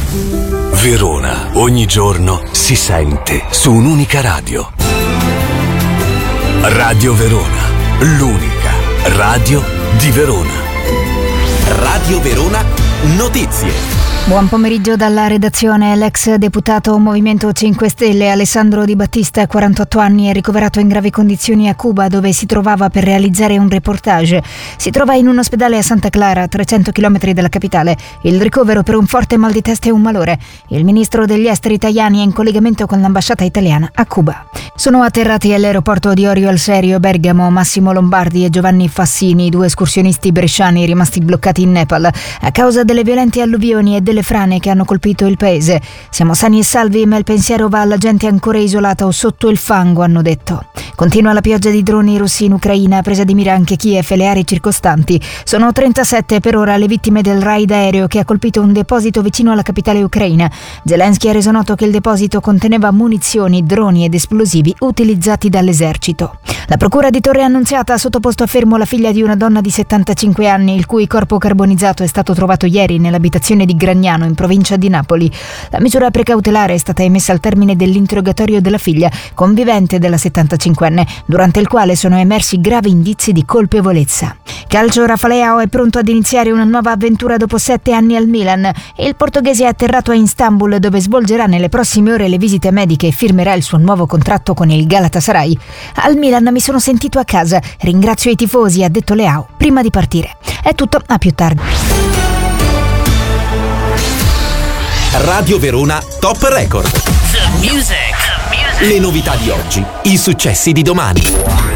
Verona, ogni giorno si sente su un'unica radio. Radio Verona, l'unica radio di Verona. Radio Verona Notizie. Buon pomeriggio dalla redazione. L'ex deputato Movimento 5 Stelle Alessandro Di Battista, 48 anni, è ricoverato in gravi condizioni a Cuba, dove si trovava per realizzare un reportage. Si trova in un ospedale a Santa Clara, a 300 km dalla capitale. Il ricovero per un forte mal di testa e un malore. Il ministro degli esteri Tajani è in collegamento con l'ambasciata italiana a Cuba. Sono atterrati all'aeroporto di Orio al Serio Bergamo Massimo Lombardi e Giovanni Fassini, due escursionisti bresciani rimasti bloccati in Nepal a causa delle violente alluvioni e delle frane che hanno colpito il paese. Siamo sani e salvi, ma il pensiero va alla gente ancora isolata o sotto il fango, hanno detto. Continua la pioggia di droni russi in Ucraina, presa di mira anche Kiev e le aree circostanti. Sono 37 per ora le vittime del raid aereo che ha colpito un deposito vicino alla capitale ucraina. Zelensky ha reso noto che il deposito conteneva munizioni, droni ed esplosivi utilizzati dall'esercito. La procura di Torre Annunziata ha sottoposto a fermo la figlia di una donna di 75 anni, il cui corpo carbonizzato è stato trovato ieri nell'abitazione di Gragnano, in provincia di Napoli. La misura precautelare è stata emessa al termine dell'interrogatorio della figlia, convivente della 75enne, durante il quale sono emersi gravi indizi di colpevolezza. Calcio, Rafa Leao è pronto ad iniziare una nuova avventura dopo 7 anni al Milan. Il portoghese è atterrato a Istanbul, dove svolgerà nelle prossime ore le visite mediche e firmerà il suo nuovo contratto con il Galatasaray. Al Milan mi sono sentito a casa, ringrazio i tifosi, ha detto Leao prima di partire. È tutto, a più tardi. Radio Verona Top Record. The music. Le novità di oggi, i successi di domani.